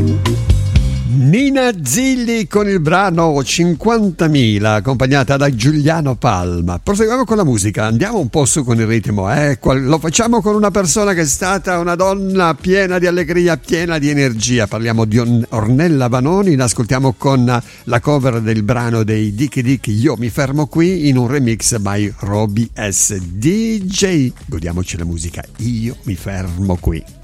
Nina Zilli con il brano 50.000, accompagnata da Giuliano Palma. Proseguiamo con la musica, andiamo un po' su con il ritmo. Lo facciamo con una persona che è stata una donna piena di allegria, piena di energia. Parliamo di Ornella Vanoni, l'ascoltiamo con la cover del brano dei Dicky Dick, Io mi fermo qui, in un remix by Roby S. DJ. Godiamoci la musica, Io mi fermo qui.